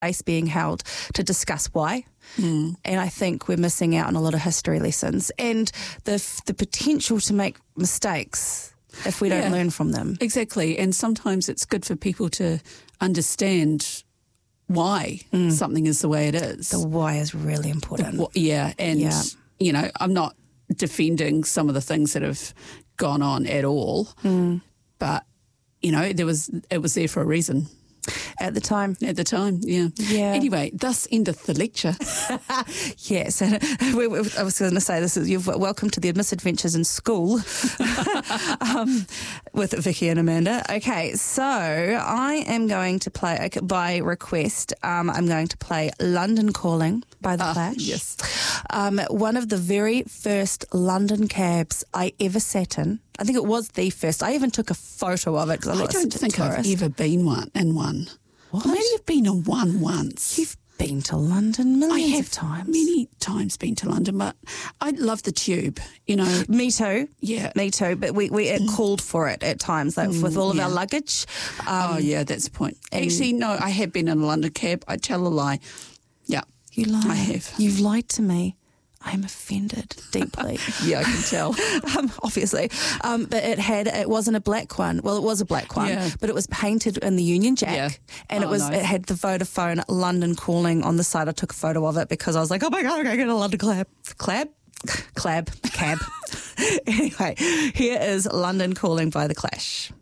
space being held to discuss why. And I think we're missing out on a lot of history lessons and the potential to make mistakes if we don't learn from them. Exactly. And sometimes it's good for people to understand why something is the way it is. The why is really important. You know, I'm not defending some of the things that have gone on at all, but, you know, it was there for a reason. At the time. Yeah. Anyway, thus endeth the lecture. Yes. And I was going to say this is welcome to the Misadventures in School with Vicky and Amanda. Okay, so I am going to play, by request, I'm going to play London Calling by The Clash. Yes. One of the very first London cabs I ever sat in. I think it was the first. I even took a photo of it. I don't think I've ever been in one. What? Maybe I've been in one once. You've been to London millions of times. Many times been to London, but I love the tube, you know. Me too. Yeah. Me too. But we called for it at times, like with all of our luggage. That's the point. Actually, no, I have been in a London cab. I tell a lie. Yeah. You lie. I have. You've lied to me. I'm offended deeply. Yeah, I can tell. Obviously. But it wasn't a black one. Well, it was a black one, but it was painted in the Union Jack. And it had the Vodafone London Calling on the side. I took a photo of it because I was like, oh my God, I'm going to get a London cab. Anyway, here is London Calling by The Clash.